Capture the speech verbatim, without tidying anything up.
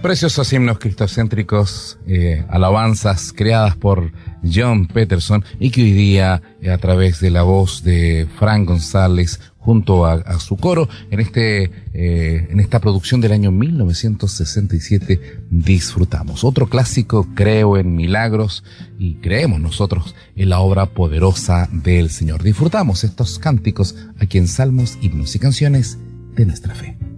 Preciosos himnos cristocéntricos, eh, alabanzas creadas por John Peterson y que hoy día, eh, a través de la voz de Fran González, junto a, a su coro, en este eh, en esta producción del año mil novecientos sesenta y siete, disfrutamos. Otro clásico, Creo en milagros, y creemos nosotros en la obra poderosa del Señor. Disfrutamos estos cánticos aquí en Salmos, Himnos y Canciones de nuestra fe.